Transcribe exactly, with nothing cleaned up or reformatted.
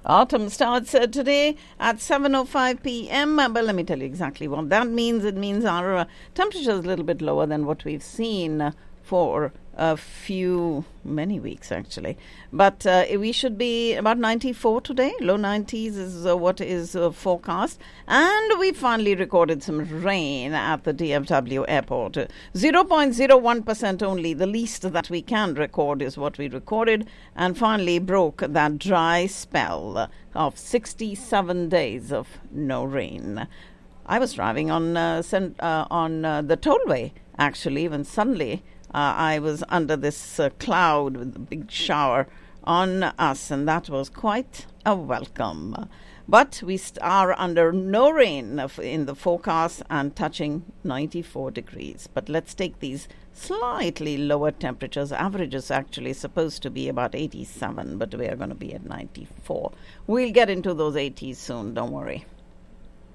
Autumn starts uh, today at seven oh five p.m. Uh, but let me tell you exactly what that means. It means our uh, temperature is a little bit lower than what we've seen uh, for a few, many weeks actually. But uh, we should be about ninety-four today. Low nineties is uh, what is uh, forecast. And we finally recorded some rain at the D F W airport. zero point zero one percent only. The least that we can record is what we recorded. And finally broke that dry spell of sixty-seven days of no rain. I was driving on uh, cent- uh, on uh, the tollway, actually, when suddenly uh, I was under this uh, cloud with a big shower on us, and that was quite a welcome. But we st- are under no rain in the forecast and touching ninety-four degrees. But let's take these slightly lower temperatures. Average is actually supposed to be about eighty-seven, but we are going to be at ninety-four. We'll get into those eighties soon, don't worry.